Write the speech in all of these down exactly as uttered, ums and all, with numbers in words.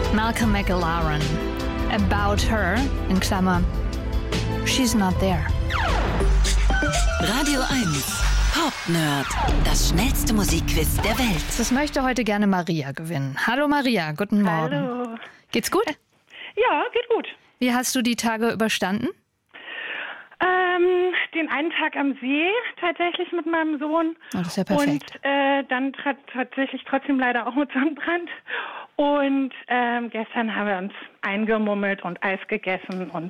Malcolm McLaren. About Her, in Klammer. She's not there. Radio eins. Pop Nerd. Das schnellste Musikquiz der Welt. Das möchte heute gerne Maria gewinnen. Hallo Maria, guten Morgen. Hallo. Geht's gut? Ja, geht gut. Wie hast du die Tage überstanden? Ähm, den einen Tag am See tatsächlich mit meinem Sohn. Oh, das ist ja perfekt. Und äh, dann tra- tatsächlich trotzdem leider auch mit Sonnenbrand. Und ähm, gestern haben wir uns eingemummelt und Eis gegessen und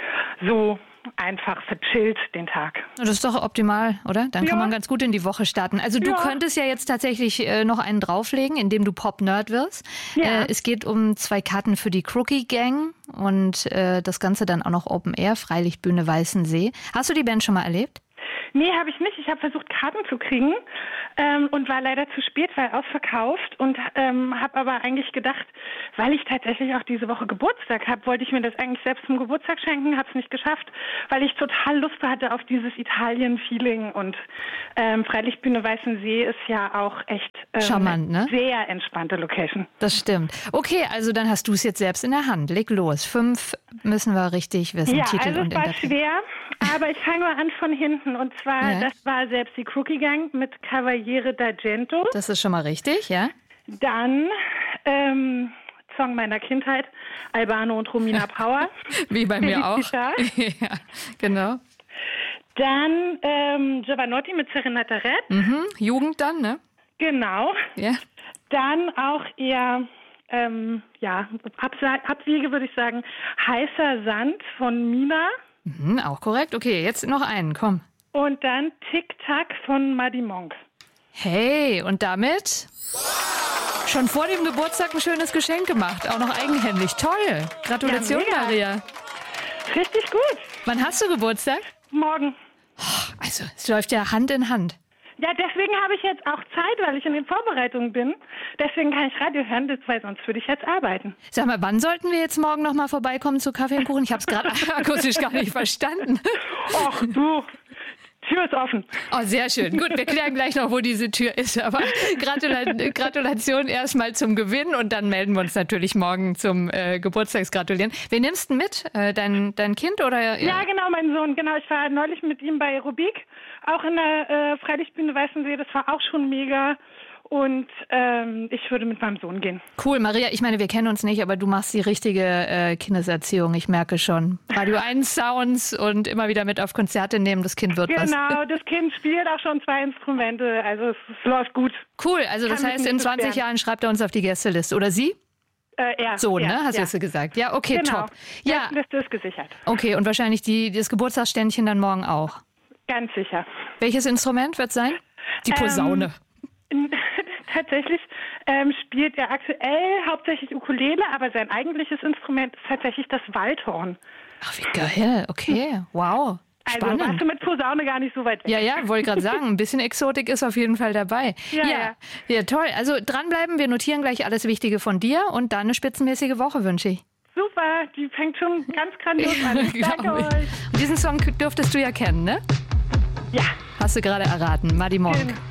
so einfach verchillt den Tag. Das ist doch optimal, oder? Dann kann Ja. man ganz gut in die Woche starten. Also du Ja. könntest ja jetzt tatsächlich äh, noch einen drauflegen, indem du Pop-Nerd wirst. Ja. Äh, es geht um zwei Karten für die Crookie Gang und äh, das Ganze dann auch noch Open Air, Freilichtbühne Weißensee. Hast du die Band schon mal erlebt? Nee, habe ich nicht. Ich habe versucht, Karten zu kriegen ähm, und war leider zu spät, weil ausverkauft. Und ähm, habe aber eigentlich gedacht, weil ich tatsächlich auch diese Woche Geburtstag habe, wollte ich mir das eigentlich selbst zum Geburtstag schenken, habe es nicht geschafft, weil ich total Lust hatte auf dieses Italien-Feeling. Und ähm, Freilichtbühne Weißensee ist ja auch echt ähm, Charmant, ne? sehr entspannte Location. Das stimmt. Okay, also dann hast du es jetzt selbst in der Hand. Leg los. Fünf müssen wir richtig wissen. Ja, Titel also und es war Interpret. schwer, aber ich fange mal an von hinten. Und zwar, Ja. das war selbst die Crookie Gang mit Cavaliere d'Argento. Das ist schon mal richtig, ja? Dann ähm, Song meiner Kindheit, Albano und Romina Power. Wie bei mir auch. Felicita. Ja, genau. Dann ähm, Giovanotti mit Serenata Red. Mhm. Jugend dann, ne? Genau. Ja. Dann auch eher, ähm, ja, Absa- Abwiege würde ich sagen, Heißer Sand von Mina. Mhm, auch korrekt. Okay, jetzt noch einen, komm. Und dann Tic-Tac von Muddy Monk. Hey, und damit schon vor dem Geburtstag ein schönes Geschenk gemacht. Auch noch eigenhändig. Toll. Gratulation, Ja, mega. Maria. Richtig gut. Wann hast du Geburtstag? Morgen. Also, es läuft ja Hand in Hand. Ja, deswegen habe ich jetzt auch Zeit, weil ich in den Vorbereitungen bin. Deswegen kann ich Radio hören, weil sonst würde ich jetzt arbeiten. Sag mal, wann sollten wir jetzt morgen noch mal vorbeikommen zu Kaffee und Kuchen? Ich habe es gerade akustisch gar nicht verstanden. Och, du, Tür ist offen. Oh, sehr schön. Gut, wir klären gleich noch, wo diese Tür ist. Aber Gratula- Gratulation erstmal zum Gewinn und dann melden wir uns natürlich morgen zum äh, Geburtstagsgratulieren. Wen nimmst du mit? Äh, dein, dein Kind oder? Ja, genau, mein Sohn. Genau, ich war neulich mit ihm bei Rubik, auch in der äh, Freilichtbühne Weißensee. Das war auch schon mega. Und ähm, ich würde mit meinem Sohn gehen. Cool, Maria. Ich meine, wir kennen uns nicht, aber du machst die richtige äh, Kindeserziehung. Ich merke schon. Radio eins Sounds und immer wieder mit auf Konzerte nehmen. Das Kind wird was. Genau, das Kind spielt auch schon zwei Instrumente. Also es, es läuft gut. Cool, also das Kann mich heißt, nicht in zwanzig beschweren. Jahren schreibt er uns auf die Gästeliste. Oder sie? Äh, er, So, er, ne? Hast ja. du gesagt. Ja, okay, Genau. top. Ja, Gästeliste ist gesichert. okay. Und wahrscheinlich die, das Geburtstagsständchen dann morgen auch. Ganz sicher. Welches Instrument wird sein? Die Posaune. Ähm, Tatsächlich ähm, spielt er aktuell hauptsächlich Ukulele, aber sein eigentliches Instrument ist tatsächlich das Waldhorn. Ach, wie geil. Okay, wow. Also warst Spannend. du mit Posaune gar nicht so weit weg. Ja, ja, wollte gerade sagen, ein bisschen Exotik ist auf jeden Fall dabei. Ja, ja, ja. ja, toll. Also dranbleiben, wir notieren gleich alles Wichtige von dir und dann eine spitzenmäßige Woche wünsche ich. Super, die fängt schon ganz grandios an. Ich danke Glaub ich. euch. Und diesen Song dürftest du ja kennen, ne? Ja. Hast du gerade erraten. Muddy Monk. Genau.